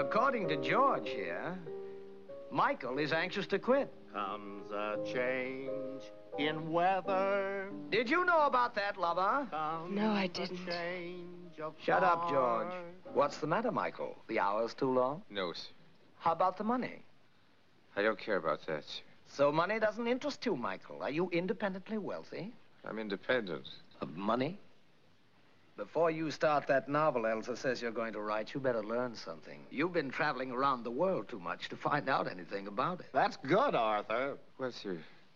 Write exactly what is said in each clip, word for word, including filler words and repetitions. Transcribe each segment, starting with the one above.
According to George here, Michael is anxious to quit. Comes a change in weather. Did you know about that, lover? Comes No, I didn't. A change of Shut up, George. heart. What's the matter, Michael? The hour's too long? No, sir. How about the money? I don't care about that, sir. So money doesn't interest you, Michael. Are you independently wealthy? I'm independent. Of money? Before you start that novel Elsa says you're going to write, you better learn something. You've been traveling around the world too much to find out anything about it. That's good, Arthur. Well, sir,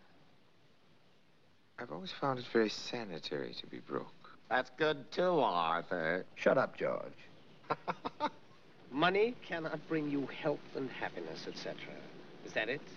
I've always found it very sanitary to be broke. That's good, too, Arthur. Shut up, George. Money cannot bring you health and happiness, et cetera. Is that it?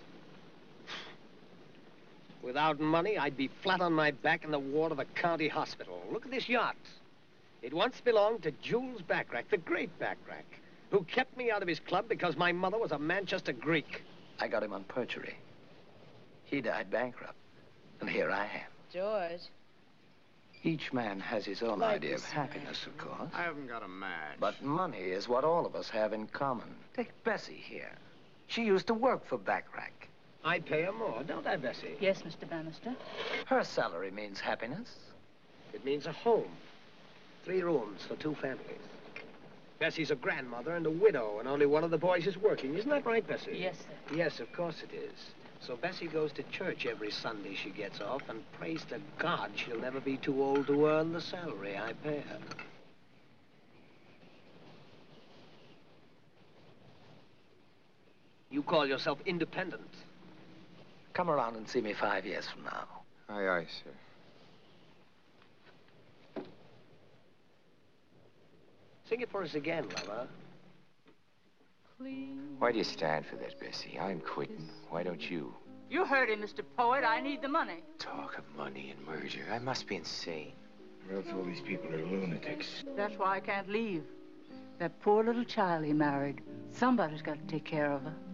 Without money, I'd be flat on my back in the ward of the county hospital. Look at this yacht. It once belonged to Jules Backrack, the great Backrack, who kept me out of his club because my mother was a Manchester Greek. I got him on perjury. He died bankrupt. And here I am. George. Each man has his own Like idea of this happiness, of course. I haven't got a match. But money is what all of us have in common. Take Bessie here. She used to work for Backrack. I pay her more, don't I, Bessie? Yes, Mister Bannister. Her salary means happiness. It means a home. Three rooms for two families. Bessie's a grandmother and a widow, and only one of the boys is working. Isn't that right, Bessie? Yes, sir. Yes, of course it is. So Bessie goes to church every Sunday she gets off, and prays to God she'll never be too old to earn the salary I pay her. You call yourself independent. Come around and see me five years from now. Aye, aye, sir. Sing it for us again, lover. Please. Why do you stand for that, Bessie? I'm quitting. Why don't you? You heard him, Mister Poet. I need the money. Talk of money and murder. I must be insane. Or else all these people are lunatics. That's why I can't leave. That poor little child he married. Somebody's got to take care of her.